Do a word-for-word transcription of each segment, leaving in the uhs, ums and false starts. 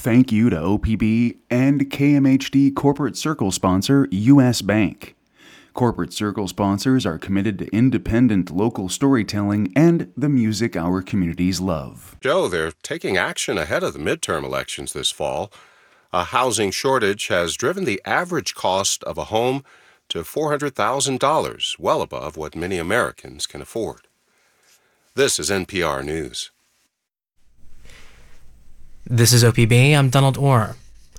Thank you to O P B and K M H D Corporate Circle sponsor U S Bank. Corporate Circle sponsors are committed to independent local storytelling and the music our communities love. Joe, they're taking action ahead of the midterm elections this fall. A housing shortage has driven the average cost of a home to four hundred thousand dollars, well above what many Americans can afford. This is N P R News. This is O P B. I'm Donald Orr.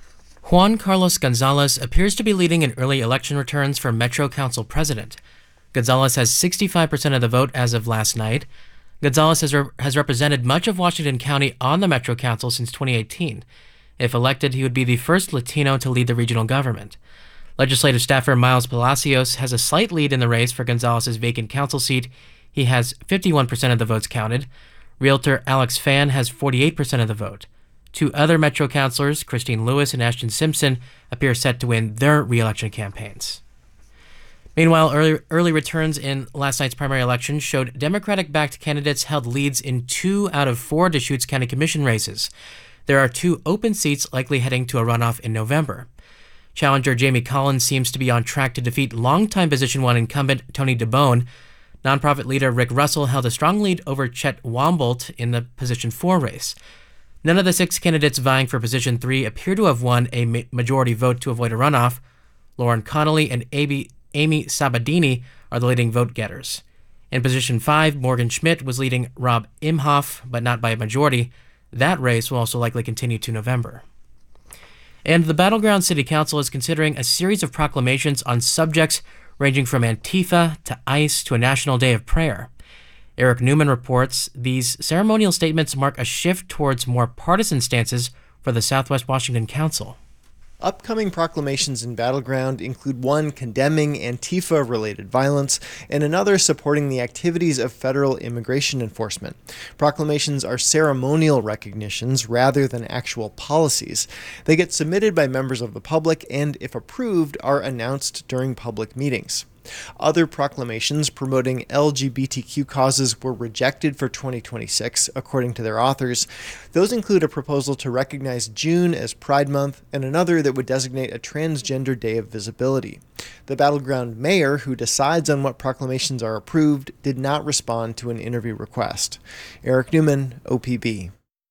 Juan Carlos Gonzalez appears to be leading in early election returns for Metro Council president. Gonzalez has sixty-five percent of the vote as of last night. Gonzalez has, re- has represented much of Washington County on the Metro Council since twenty eighteen. If elected, he would be the first Latino to lead the regional government. Legislative staffer Miles Palacios has a slight lead in the race for Gonzalez's vacant council seat. He has fifty-one percent of the votes counted. Realtor Alex Fan has forty-eight percent of the vote. Two other Metro councilors, Christine Lewis and Ashton Simpson, appear set to win their re-election campaigns. Meanwhile, early, early returns in last night's primary election showed Democratic-backed candidates held leads in two out of four Deschutes County Commission races. There are two open seats likely heading to a runoff in November. Challenger Jamie Collins seems to be on track to defeat longtime Position one incumbent Tony DeBone. Nonprofit leader Rick Russell held a strong lead over Chet Wombolt in the Position four race. None of the six candidates vying for Position three appear to have won a ma- majority vote to avoid a runoff. Lauren Connolly and Amy, Amy Sabadini are the leading vote-getters. In Position five, Morgan Schmidt was leading Rob Imhoff, but not by a majority. That race will also likely continue to November. And the Battleground City Council is considering a series of proclamations on subjects ranging from Antifa to ICE to a National Day of Prayer. Eric Newman reports these ceremonial statements mark a shift towards more partisan stances for the Southwest Washington Council. Upcoming proclamations in Battleground include one condemning Antifa-related violence and another supporting the activities of federal immigration enforcement. Proclamations are ceremonial recognitions rather than actual policies. They get submitted by members of the public and, if approved, are announced during public meetings. Other proclamations promoting L G B T Q causes were rejected for twenty twenty-six, according to their authors. Those include a proposal to recognize June as Pride Month and another that would designate a Transgender Day of Visibility. The Battleground mayor, who decides on what proclamations are approved, did not respond to an interview request. Eric Newman, O P B.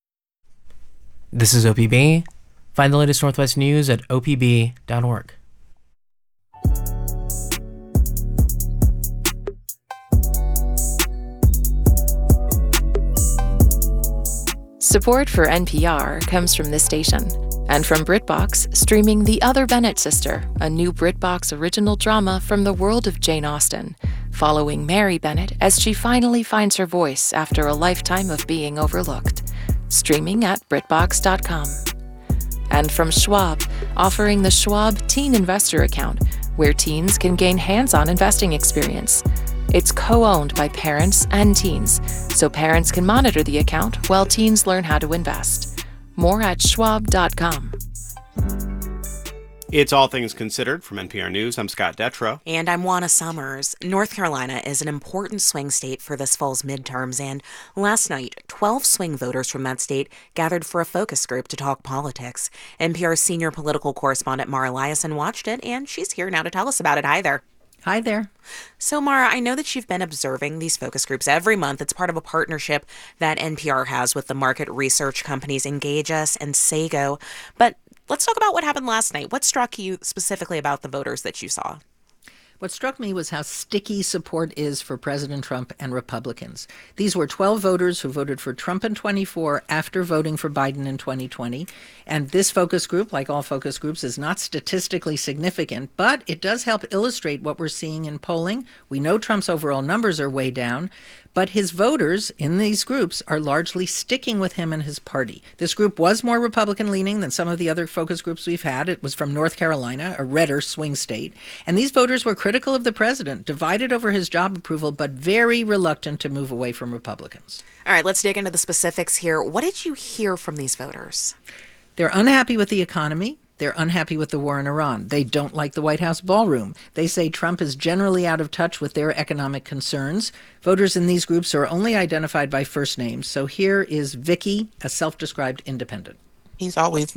This is O P B. Find the latest Northwest news at O P B dot org. Support for N P R comes from this station and from BritBox, streaming The Other Bennett Sister, a new BritBox original drama from the world of Jane Austen, following Mary Bennett as she finally finds her voice after a lifetime of being overlooked. Streaming at Britbox dot com. And from Schwab, offering the Schwab Teen Investor Account, where teens can gain hands-on investing experience. It's co-owned by parents and teens, so parents can monitor the account while teens learn how to invest. More at Schwab dot com. It's All Things Considered from N P R News. I'm Scott Detrow. And I'm Juana Summers. North Carolina is an important swing state for this fall's midterms, and last night, twelve swing voters from that state gathered for a focus group to talk politics. N P R's senior political correspondent Mara Liasson watched it, and she's here now to tell us about it. Hi there. Hi there. So, Mara, I know that you've been observing these focus groups every month. It's part of a partnership that N P R has with the market research companies Engage Us and Sago. But let's talk about what happened last night. What struck you specifically about the voters that you saw? What struck me was how sticky support is for President Trump and Republicans. These were twelve voters who voted for Trump in twenty-four after voting for Biden in twenty twenty. And this focus group, like all focus groups, is not statistically significant, but it does help illustrate what we're seeing in polling. We know Trump's overall numbers are way down, but his voters in these groups are largely sticking with him and his party. This group was more Republican-leaning than some of the other focus groups we've had. It was from North Carolina, a redder swing state. And these voters were critical of the president, divided over his job approval, but very reluctant to move away from Republicans. All right, let's dig into the specifics here. What did you hear from these voters? They're unhappy with the economy. They're unhappy with the war in Iran. They don't like the White House ballroom. They say Trump is generally out of touch with their economic concerns. Voters in these groups are only identified by first names. So here is Vicky, a self-described independent. He's always